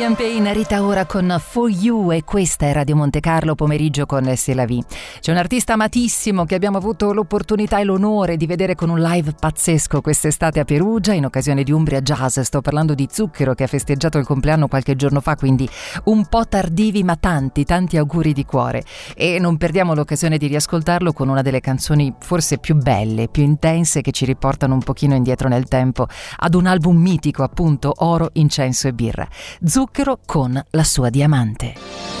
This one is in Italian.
Liam Payne, Rita Ora con For You, e questa è Radio Monte Carlo pomeriggio con C'est la vie. C'è un artista amatissimo che abbiamo avuto l'opportunità e l'onore di vedere con un live pazzesco quest'estate a Perugia in occasione di Umbria Jazz. Sto parlando di Zucchero, che ha festeggiato il compleanno qualche giorno fa, quindi un po' tardivi ma tanti auguri di cuore, e non perdiamo l'occasione di riascoltarlo con una delle canzoni forse più belle, più intense, che ci riportano un pochino indietro nel tempo ad un album mitico, appunto, Oro, Incenso e Birra. Zucchero con La sua diamante.